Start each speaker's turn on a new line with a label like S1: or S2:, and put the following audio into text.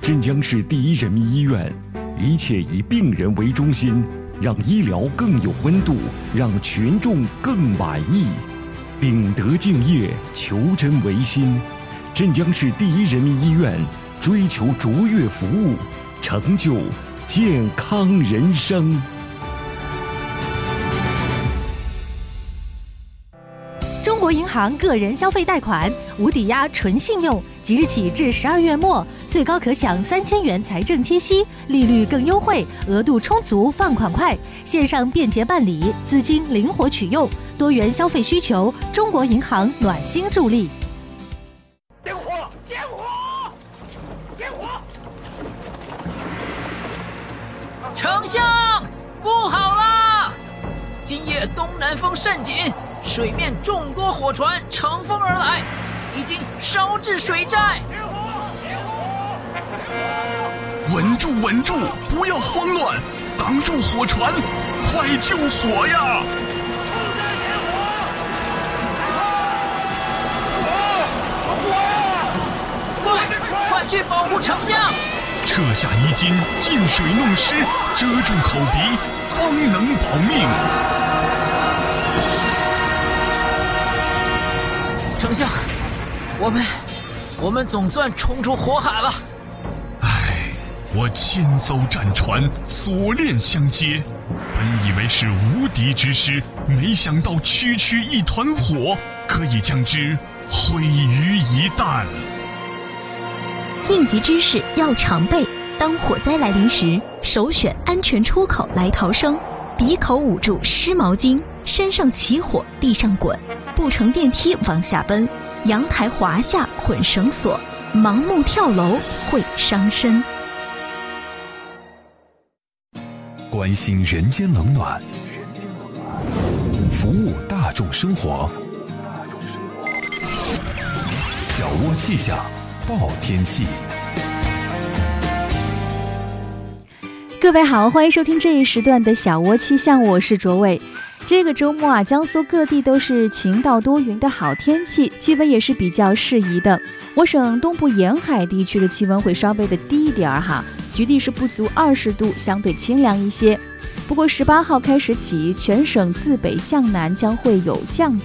S1: 镇江市第一人民医院，一切以病人为中心，让医疗更有温度，让群众更满意。秉德敬业，求真维新。镇江市第一人民医院追求卓越服务，成就健康人生。
S2: 中国银行个人消费贷款无抵押纯信用，即日起至12月末，最高可享3000元财政贴息，利率更优惠，额度充足，放款快，线上便捷办理，资金灵活取用，多元消费需求，中国银行暖心助力。
S3: 点火！点火！点火！
S4: 丞相，不好啦！今夜东南风甚紧，水面众多火船乘风而来，已经烧至水寨。
S5: 稳住，稳住，不要慌乱，挡住火船，快救火呀！
S4: 快去保护丞相！
S5: 撤下衣襟，进水弄湿，遮住口鼻，方能保命。
S4: 丞相，我们总算冲出火海了。
S5: 唉，我千艘战船锁链相接，本以为是无敌之师，没想到区区一团火可以将之毁于一旦。
S6: 应急知识要常备，当火灾来临时，首选安全出口来逃生，鼻口捂住湿毛巾，身上起火地上滚，不乘电梯往下奔，阳台滑下捆绳索，盲目跳楼会伤身。
S7: 关心人间冷暖，服务大众生活。小窝气象报天气。
S8: 各位好，欢迎收听这一时段的小窝气象，我是卓伟。这个周末江苏各地都是晴到多云的好天气，气温也是比较适宜的。我省东部沿海地区的气温会稍微的低一点哈，局地是不足20度，相对清凉一些。不过18号开始起，全省自北向南将会有降